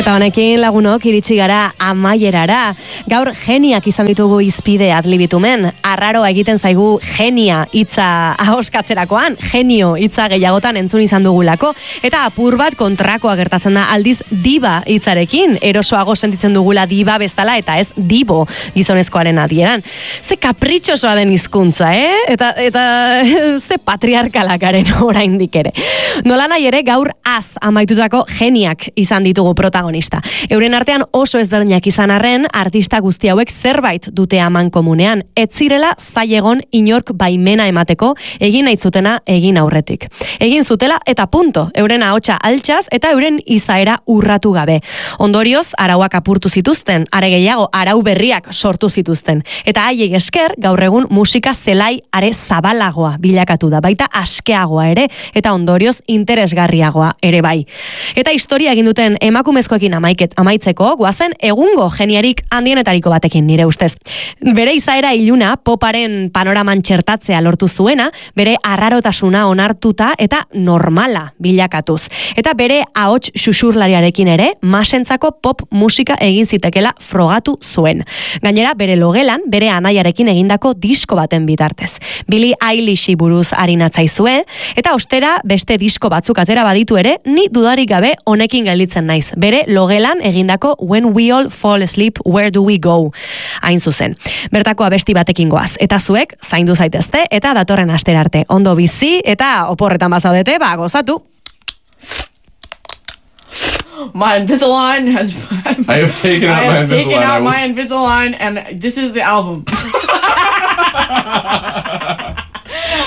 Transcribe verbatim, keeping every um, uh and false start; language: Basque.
Eta honekin lagunok iritsi gara amaierara. Gaur geniak izan ditugu izpide adlibitumen. Arraroa egiten zaigu genia hitza ahoskatzerakoan, genio hitza gehiagotan entzun izan dugulako. Eta apur bat kontrakoa gertatzen da aldiz diba hitzarekin. Erosoago sentitzen dugula diba bezala eta ez dibo gizonezkoaren adieran. Ze kapritxosoa den hizkuntza, eh? Eta, eta ze patriarkalakaren oraindik ere. Nola nahi ere gaur az amaitutako geniak izan ditugu protagonista. Euren artean oso ezberdinak izan arren, artista guzti hauek zerbait dute aman komunean. Ez zirela zailegon inork baimena emateko, egin nahi zutena egin aurretik. Egin zutela eta punto, euren ahotsa altxaz eta euren izaera urratu gabe. Ondorioz, arauak apurtu zituzten, are gehiago arau berriak sortu zituzten. Eta haiek esker, gaur egun musika zelai are zabalagoa bilakatu da, baita askeagoa ere, eta ondorioz interesgarriagoa ere bai. Eta historia egin duten emakumezkoekin amaiket amaitzeko, guazen egungo geniarik handienetariko batekin nire ustez. Bere izaera iluna poparen panoraman txertatzea lortu zuena, bere arrarotasuna onartuta eta normala bilakatuz. Eta bere ahots xuxurlariarekin ere, masentzako pop musika egin zitekela frogatu zuen. Gainera, bere logelan, bere anaiarekin egindako disko baten bitartez. Billie Eilishi buruz arinatzaizue, eta ostera beste disko batzuk atera baditu ere, ni dudarik gabe honekin gelditzen naiz. Bere logelan egindako When We All Fall Asleep, Where Do We Go? Hain zuzen. Bertako abesti batekin goaz. Eta zuek, zaindu zaitezte, eta datorren astera arte. Ondo bizi, eta oporretan bazaudete, ba, gozatu. My Invisalign has... I have taken out I my have Invisalign. taken out I will... my Invisalign, and this is the album.